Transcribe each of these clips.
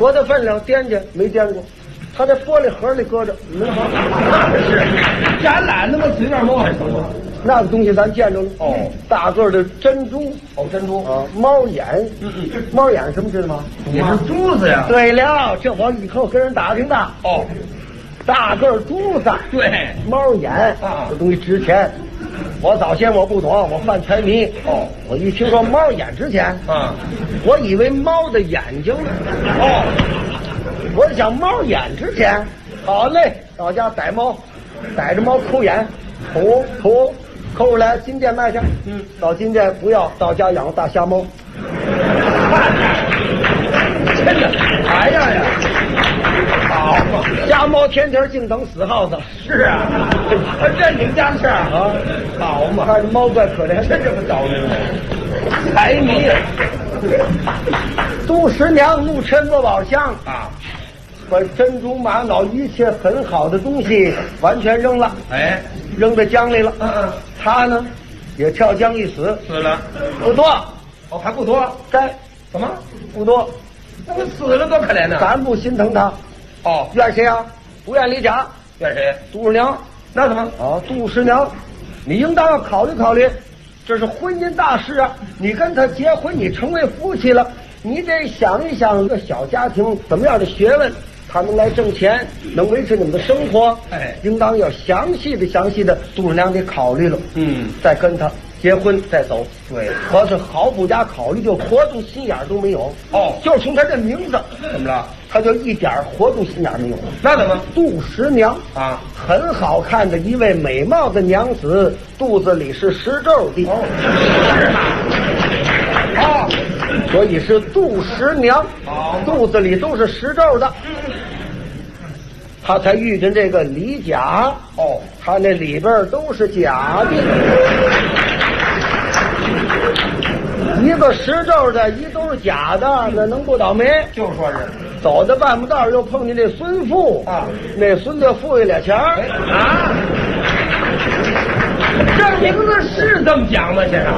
多大分量掂去没掂过，他在玻璃盒里搁着，能好？ 是，展览那么随便摸还行吗？ 那个东西咱见着了哦，大个的珍珠哦，珍珠啊，猫眼，猫眼什么知道吗？ 也是珠子呀。 对了，这我以后跟人打听的哦， 大个珠子， 对， 猫眼啊， 这东西值钱。我早先我不懂，我犯财迷哦， 我一听说猫眼值钱啊， 我以为猫的眼睛呢。 哦， 我想猫眼值钱，好嘞，到家逮猫，逮着猫抠眼，抠出来金店卖去。到金店不要，到家养大瞎猫。 真的，哎呀，好嘛， 瞎猫天天净等死耗子。 是啊，这你们家的事儿啊，好嘛， 看着猫怪可怜， 真这么倒霉，财迷呀！ 杜十娘怒嗔莫宝箱啊， 把珍珠玛瑙一切很好的东西完全扔了， 哎， 扔到江里了。他呢也跳江一死， 死了， 不多， 哦，还不多， 该怎么不多， 那么死了多可怜呢？ 咱不心疼他。 哦， 怨谁啊？不怨李甲， 怨谁？ 杜十娘。 那怎么？ 啊，杜十娘，你应当要考虑考虑，这是婚姻大事啊！你跟他结婚，你成为夫妻了，你得想一想，一个小家庭怎么样的学问，他能来挣钱，能维持你们的生活。 哎， 应当要详细的，杜十娘得考虑了。再跟他结婚再走。 对， 可是毫不加考虑，就活动心眼都没有。 哦， 就从他这名字， 怎么了？ 他就一点活动心眼没有。 那怎么？ 杜十娘啊， 很好看的一位美貌的娘子，肚子里是石皱的。 哦，是啊，哦， 所以是杜十娘。 哦， 肚子里都是石皱的。他才遇见这个李甲。 哦， 他那里边都是假的。一个石皱的，一都是假的，那能不倒霉？ 就说是走到半不道又碰见这孙富啊， 那孙子富裕俩钱儿。 啊，这名字是这么讲吗，先生？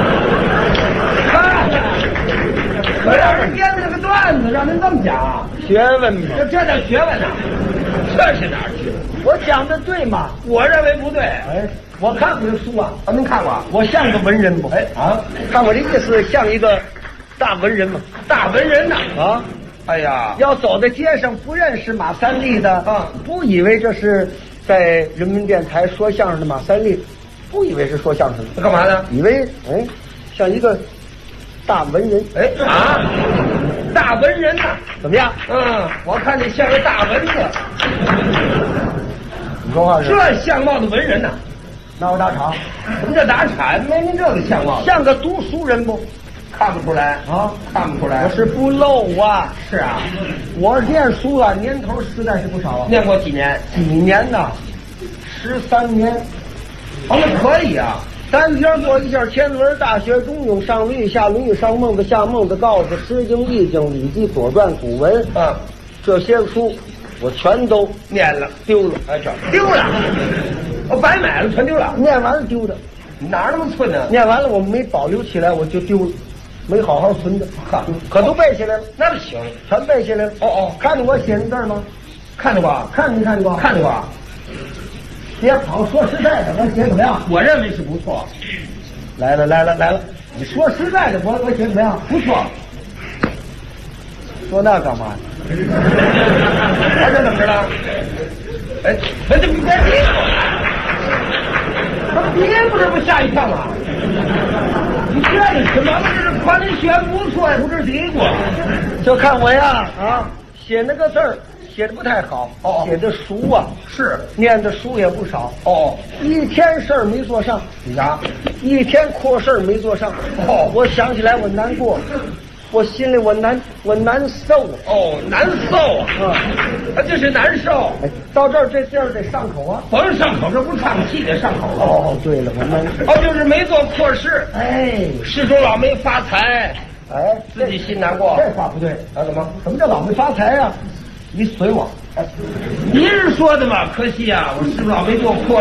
可让人编的这个段子，让您这么讲， 学问嘛， 这叫学问呐？这是哪儿去？ 我讲的对吗？ 我认为不对。 哎，我看过这书啊， 您看过？ 我像个文人不？ 哎啊， 看我这意思像一个大文人吗？ 大文人呐！ 啊， 哎呀， 要走在街上不认识马三立的啊， 不以为这是在人民电台说相声的马三立，不以为是说相声的， 干嘛呢？ 以为哎像一个大文人。 哎啊，大文人呐！ 怎么样？ 我看你像个大蚊子。 你说话是？ 这相貌的文人呐， 闹大场。 什么叫打铲？没您这个相貌， 像个读书人不？ 看不出来啊， 看不出来。 我是不漏啊。 是啊， 我念书啊，年头实在是不少啊。 念过几年？ 几年呐？13年。 哦，那可以啊。 3天过一下千文，大学中庸上论语，下论语，上孟子，下孟子，告子，诗经，易经，礼记，左传，古文。这些书我全都念了， 丢了。 哎，这丢了，我白买了，全丢了。 念完了丢的， 哪儿那么寸呢？ 念完了我没保留起来，我就丢了，没好好存着。可都背下来了。 那不行， 全背下来了。 哦， 看见我写的字吗？ 看见过， 看见过， 看见过。 别跑，说实在的，我写怎么样？ 我认为是不错。 来了。你说实在的，我写怎么样？ 不错。 说那干嘛？ 他这怎么着了？哎，这别别！他别不是不吓一跳吗？你这是什么？这是夸你学不错，也不是嘀咕。 就看我呀写那个字儿写的不太好。写的熟啊， 是念的书也不少。一天事儿没做上。 你啥？ 一天阔事儿没做上。我想起来我难过。我心里我难受。 难受啊！这是难受。 到这儿这地儿得上口啊。 甭上口，这不是唱戏得上口了。 对了，我难受。 就是没做阔事。事中老没发财。自己心难过。 这话不对啊！怎么叫老没发财啊？你随我。 您是说的嘛？可惜啊，我是不是老没做阔